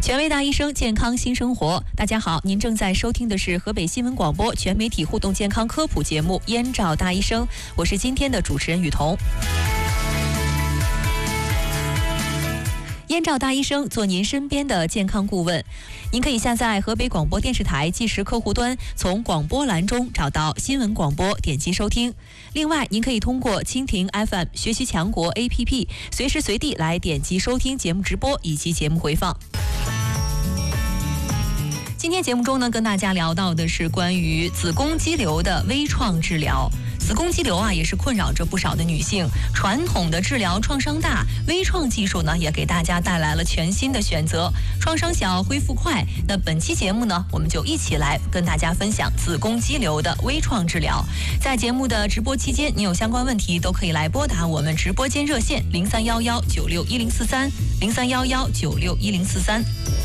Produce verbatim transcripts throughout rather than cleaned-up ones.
权威大医生，健康新生活。大家好，您正在收听的是河北新闻广播全媒体互动健康科普节目《燕赵大医生》，我是今天的主持人雨桐。燕赵大医生，做您身边的健康顾问。您可以下载河北广播电视台即时客户端，从广播栏中找到新闻广播，点击收听。另外，您可以通过蜻蜓 F M、学习强国 A P P， 随时随地来点击收听节目直播以及节目回放。今天节目中呢，跟大家聊到的是关于子宫肌瘤的微创治疗。子宫肌瘤啊，也是困扰着不少的女性。传统的治疗创伤大，微创技术呢，也给大家带来了全新的选择，创伤小，恢复快。那本期节目呢，我们就一起来跟大家分享子宫肌瘤的微创治疗。在节目的直播期间，您有相关问题都可以来拨打我们直播间热线零三幺幺九六一零四三零三幺幺九六一零四三。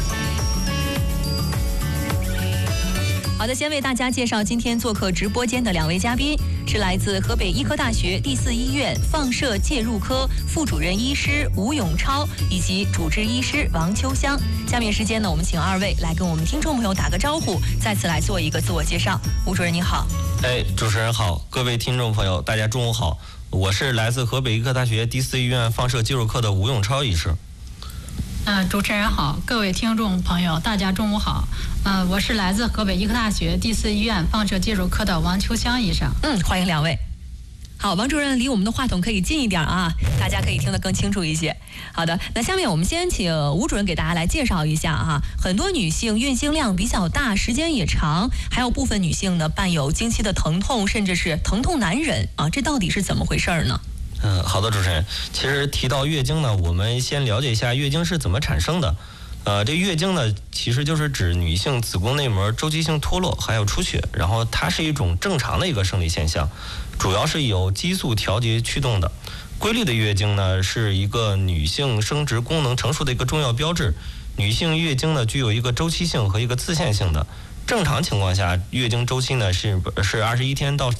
好的，先为大家介绍今天做客直播间的两位嘉宾，是来自河北医科大学第四医院放射介入科副主任医师吴永超以及主治医师王秋香。下面时间呢，我们请二位来跟我们听众朋友打个招呼，再次来做一个自我介绍。吴主任您好。 哎，主持人好，各位听众朋友，大家中午好，我是来自河北医科大学第四医院放射介入科的吴永超医师。 呃，主持人好，各位听众朋友，大家中午好。呃，我是来自河北医科大学第四医院放射介入科的王秋香医生。 嗯，欢迎两位。好，王主任离我们的话筒可以近一点啊，大家可以听得更清楚一些。好的，那下面我们先请吴主任给大家来介绍一下啊。很多女性月经量比较大，时间也长，还有部分女性呢伴有经期的疼痛，甚至是疼痛难忍啊，这到底是怎么回事呢？ 嗯，好的，主持人。其实提到月经呢，我们先了解一下月经是怎么产生的。呃，这月经呢，其实就是指女性子宫内膜周期性脱落还有出血，然后它是一种正常的一个生理现象，主要是由激素调节驱动的。规律的月经呢，是一个女性生殖功能成熟的一个重要标志。女性月经呢，具有一个周期性和一个自限性的。正常情况下，月经周期呢是是二十一天到